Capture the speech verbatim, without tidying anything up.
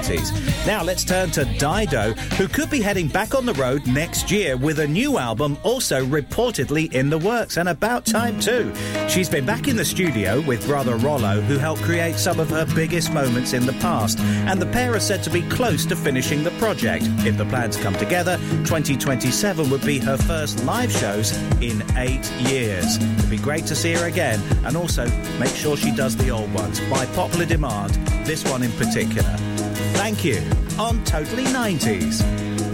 nineties. Now let's turn to Dido, who could be heading back on the road next year with a new album also reportedly in the works, and about time too. She's been back in the studio with brother Rollo, who helped create some of her biggest moments in the past, and the pair are said to be close to finishing the project. If the plans come together, twenty twenty-seven would be her first live shows in eight years. It'd be great to see her again, and also make sure she does the old ones by popular demand, this one in particular. Thank you on Totally nineties.